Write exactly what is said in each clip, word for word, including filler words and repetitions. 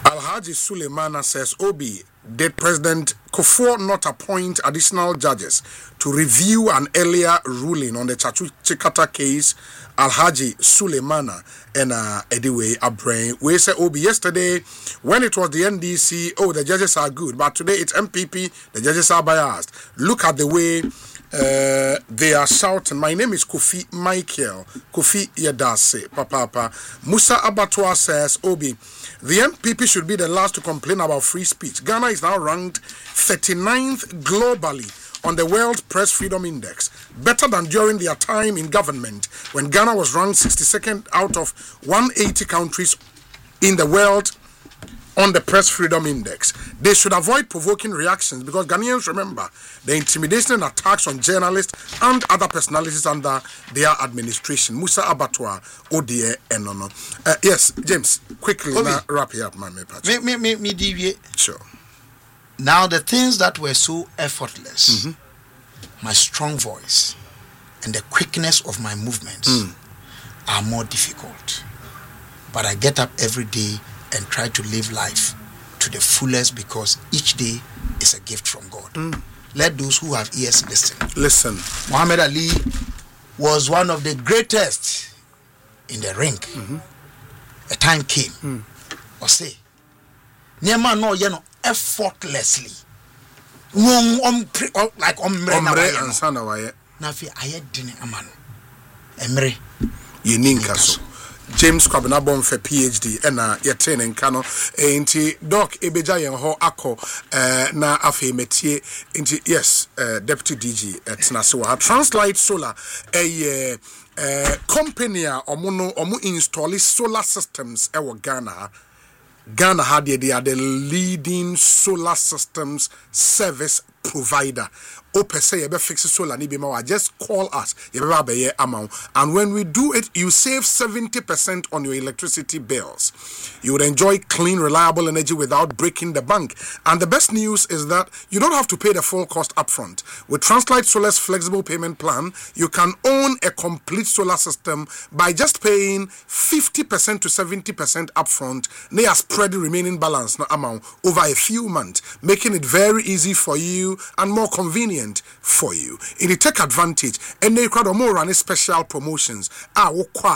Alhaji Suleimana says, Obi, did President Kufuor not appoint additional judges to review an earlier ruling on the Chachu Chikata case? Alhaji Suleimana and uh, Ediwe Abrain. We said, Obi, yesterday when it was the N D C, oh, the judges are good, but today it's M P P, the judges are biased. Look at the way uh, they are shouting. My name is Kofi Michael. Kofi Yedase, Papa. Papa. Musa Abattoir says, Obi, the M P P should be the last to complain about free speech. Ghana is now ranked thirty-ninth globally on the World Press Freedom Index, better than during their time in government when Ghana was ranked sixty-second out of one hundred eighty countries in the world on the Press Freedom Index. They should avoid provoking reactions because Ghanaians remember the intimidation and attacks on journalists and other personalities under their administration. Musa Abattoir, O D A, Enono. Uh, yes, James, quickly, now, wrap it up, man. Me, me, me, me deviate. Sure. Now, the things that were so effortless, mm-hmm. my strong voice and the quickness of my movements mm. are more difficult. But I get up every day and try to live life to the fullest because each day is a gift from God. Mm. Let those who have ears listen. Listen. Muhammad Ali was one of the greatest in the ring. Mm-hmm. A time came. Mm. Or say, Nema no yeno effortlessly. Like omre na waye. Ansana waye. Na fi aye dine amano. Emre. Yeninka so. James Kwabena for P H D ena yete ne nka no enti doc ebeja yen ho akọ na afi metie enti yes uh, deputy D G etna se wa Translight Solar a uh, company a omo no omo install solar systems e wo Ghana. Ghana had they are the leading solar systems service provider. Ope say you be fix solar ni be ma just call us. You be be amount. And when we do it, you save seventy percent on your electricity bills. You would enjoy clean, reliable energy without breaking the bank. And the best news is that you don't have to pay the full cost upfront. With Translight Solar's flexible payment plan, you can own a complete solar system by just paying fifty percent to seventy percent upfront. They are spread the remaining balance no amount over a few months, making it very easy for you and more convenient for you. In the take advantage, and they crowd more running special promotions. Ah,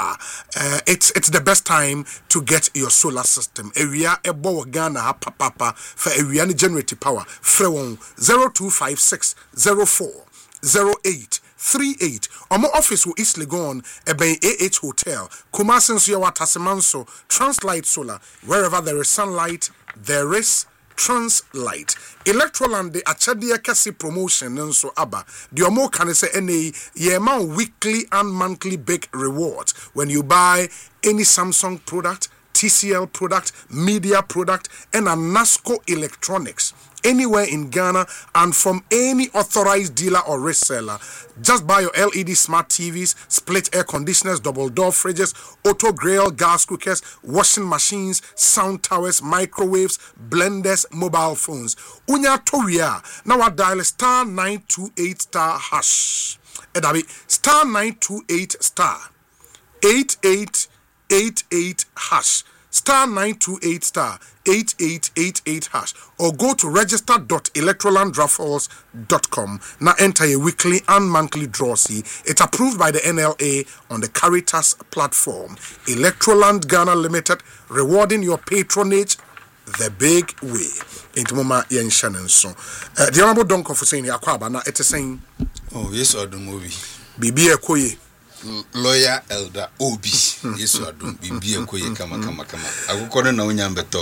uh, it's it's the best time to get your solar system. Area ebo Ghana papa for area generative power. Frewon zero two five six zero four zero eight three eight. Omo office will easily go on ebe A H Hotel. Kumasenso yawa Tasemanso. Translight Solar. Wherever there is sunlight, there is Translight. Electroland the Achadia Kasi promotion and so abba. The omo can say any yema weekly and monthly big rewards when you buy any Samsung product, T C L product, media product, and a NASCO electronics anywhere in Ghana and from any authorized dealer or reseller. Just buy your L E D smart T Vs, split air conditioners, double door fridges, auto grill, gas cookers, washing machines, sound towers, microwaves, blenders, mobile phones. Unya Toria. Now I dial star nine two eight star hash. Edabi star nine two eight star eight eight eight eight hash. Star nine two eight star eight eight eight eight hash or go to register dot electroland raffles dot com. Now enter a weekly and monthly draw. See, it's approved by the N L A on the Caritas platform. Electroland Ghana Limited, rewarding your patronage the big way. Into Mama Yen Shannon so. The Honorable Donko for saying Yakwaba na it's saying oh yes or the movie. Bibi Ekoye. Lawyer Elder Obi yesu adom bibia koye kama kama kama akukọ na wonya mbeto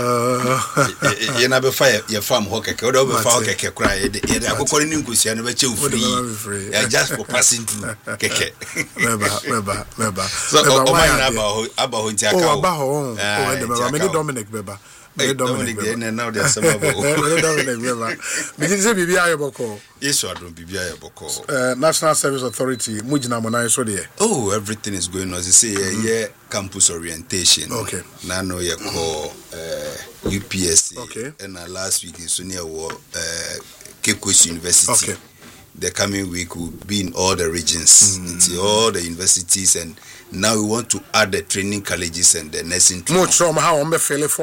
ye na be fa ye farm ho keke o do be fa ho keke kra ye de akukọ ni nkosia no be che free ya just for passing through keke meba meba meba so o man na ba aba ho ntia ka o aba ho o de meba me Dominic beba Hey, Dominic, Dominic now there's some about Dominic Beba. Did say Bibi Ayoboko? Yes, I don't Bibi Ayoboko. Uh, National Service Authority, Mujina Monai so there. Oh, everything is going on. As you say, mm-hmm. yeah, campus orientation. Okay. Now no you call uh, U P S C. Okay. And uh, last week in Sonia war uh Cape Coast University. Okay. The coming week will be in all the regions, mm. into all the universities, and now we want to add the training colleges and the nursing. More trauma how I'm